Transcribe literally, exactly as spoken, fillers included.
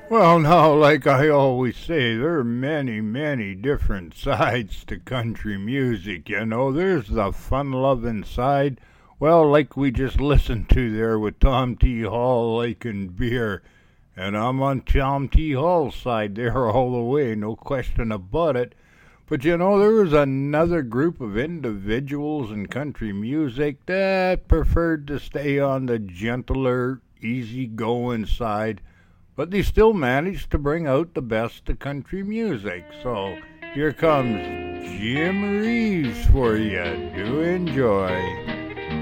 Well, now, like I always say, there are many, many different sides to country music. You know, there's the fun loving side. Well, like we just listened to there with Tom T. Hall, Lake and Beer. And I'm on Tom T. Hall's side there all the way, no question about it. But you know, there was another group of individuals in country music that preferred to stay on the gentler, easy-going side, but they still managed to bring out the best of country music. So here comes Jim Reeves for you. Do enjoy.